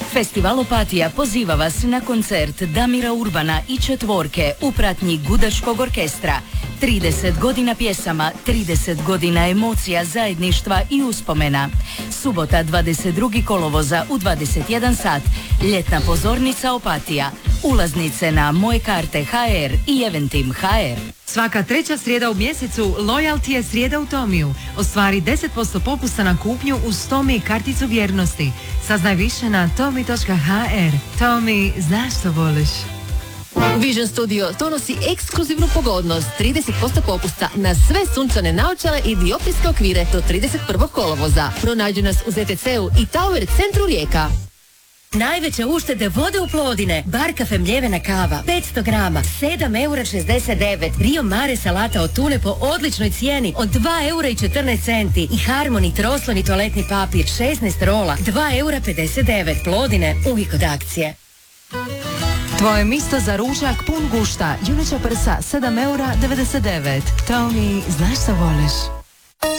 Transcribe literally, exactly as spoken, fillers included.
Festival Opatija poziva vas na koncert Damira Urbana i Četvorke u pratnji Gudačkog orkestra. trideset godina pjesama, trideset godina emocija, zajedništva i uspomena. Subota dvadeset drugog kolovoza u dvadeset jedan sat. Ljetna pozornica Opatija. Ulaznice na Moje karte ha er i Eventim ha er. Svaka treća srijeda u mjesecu Loyalty je srijeda u Tomiju. Ostvari deset posto popusta na kupnju uz Tomi karticu vjernosti. Saznaj više na tomi točka ha er. Tomi, znaš što voliš. Vision Studio donosi ekskluzivnu pogodnost, trideset posto popusta na sve sunčane naočale i dioptrijske okvire do trideset prvog kolovoza. Pronađi nas u zet te ce u i Tower centru Rijeka. Najveće uštede vode u Plodine. Bar kafe mljevena kava, petsto grama, sedam eura šezdeset devet. Rio Mare salata od tune po odličnoj cijeni od dva eura i četrnaest centi. I Harmony trosloni toaletni papir, šesnaest rola, dva eura pedeset devet. Plodine, uvijek od akcije. Tvoje misto za ručak pun gušta, juneća prsa, sedam eura devedeset devet. Tomi, znaš što voliš?